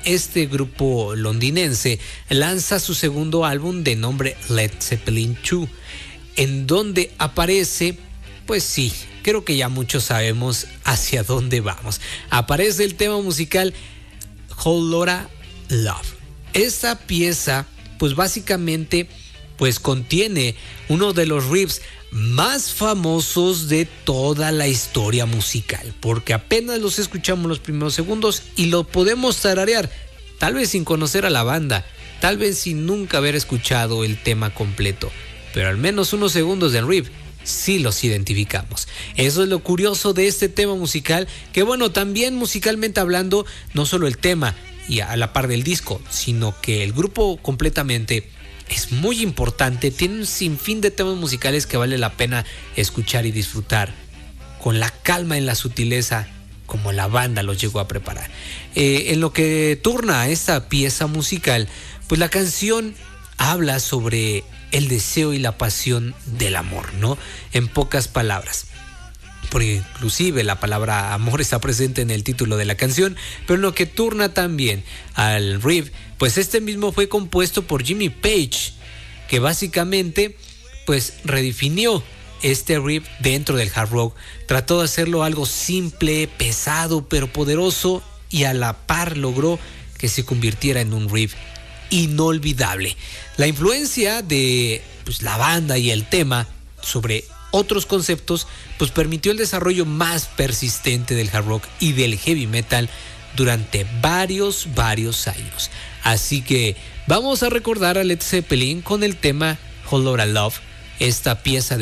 este grupo londinense lanza su segundo álbum de nombre Led Zeppelin II, en donde aparece, pues sí, creo que ya muchos sabemos hacia dónde vamos. Aparece el tema musical Whole Lotta Love. Esta pieza, pues básicamente, pues contiene uno de los riffs más famosos de toda la historia musical, porque apenas los escuchamos los primeros segundos y lo podemos tararear, tal vez sin conocer a la banda, tal vez sin nunca haber escuchado el tema completo, pero al menos unos segundos del riff sí los identificamos. Eso es lo curioso de este tema musical, que bueno, también musicalmente hablando, no solo el tema y a la par del disco, sino que el grupo completamente es muy importante, tiene un sinfín de temas musicales que vale la pena escuchar y disfrutar con la calma y la sutileza como la banda los llegó a preparar. En lo que turna a esta pieza musical, pues la canción habla sobre el deseo y la pasión del amor, ¿no? En pocas palabras. Porque inclusive la palabra amor está presente en el título de la canción, pero en lo que turna también al riff, pues este mismo fue compuesto por Jimmy Page, que básicamente pues redefinió este riff dentro del hard rock, trató de hacerlo algo simple, pesado, pero poderoso, y a la par logró que se convirtiera en un riff inolvidable. La influencia de pues, la banda y el tema sobre otros conceptos pues permitió el desarrollo más persistente del hard rock y del heavy metal durante varios años. Así que vamos a recordar a Led Zeppelin con el tema Whole Lotta Love, esta pieza de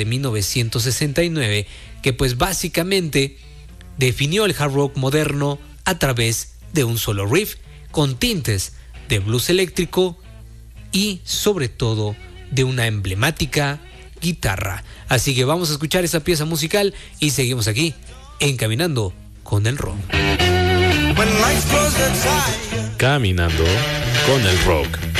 1969 que pues básicamente definió el hard rock moderno a través de un solo riff con tintes de blues eléctrico y sobre todo de una emblemática guitarra. Así que vamos a escuchar esa pieza musical y seguimos aquí en Caminando con el Rock. Caminando con el Rock.